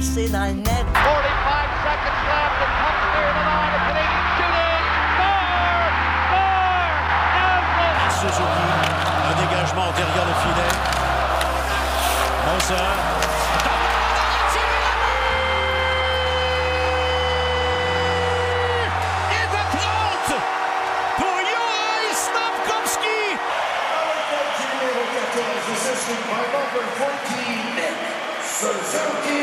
glissé dans le net. 45 seconds left. It comes near the line. A Canadian shooting. Score! Suzuki, un dégagement derrière le filet. Moser. Et de 30 pour Juraj Slafkovský. Numéro 14, assisted by number 14, Nick Suzuki.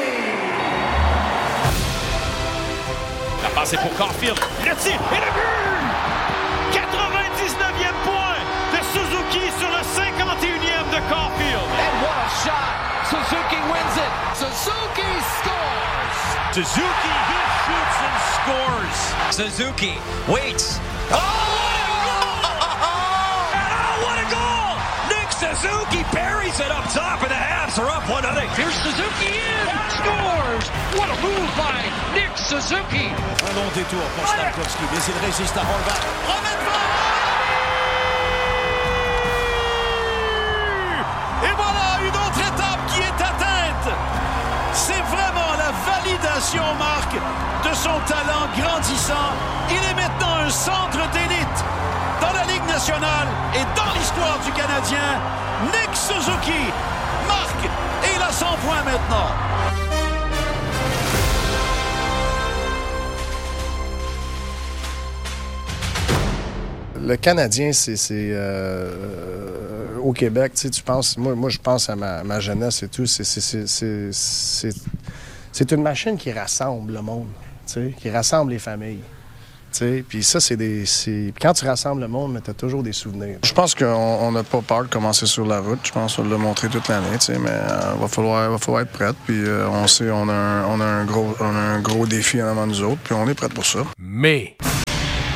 La passe est pour Caulfield. Le tir et le but! 99e point de Suzuki sur le 51e de Caulfield. And what a shot! Suzuki wins it. Suzuki scores. Suzuki, he shoots and scores. Suzuki waits. Oh, what a goal! Nick Suzuki buries it up top, and the Habs are up 1-0. Here's Suzuki in. Scores. What a move by Nick Suzuki. Un long détour pour Slafkovský, mais il résiste à Horvat. Et voilà une autre étape qui est atteinte. C'est vraiment la validation, Marc, de son talent grandissant. Il est maintenant un centre d'élite dans la Ligue nationale et dans l'histoire du Canadien. Nick Suzuki marque et il a 100 points maintenant. Le Canadien, c'est au Québec, tu penses, moi je pense à ma jeunesse et tout, c'est une machine qui rassemble le monde, qui rassemble les familles. Puis ça, quand tu rassembles le monde, tu as toujours des souvenirs. Je pense qu'on n'a pas peur de commencer sur la route. Je pense qu'on l'a montré toute l'année, mais il va falloir être prêt. Puis on sait, on a un gros défi en avant de nous autres, puis on est prêt pour ça. Mais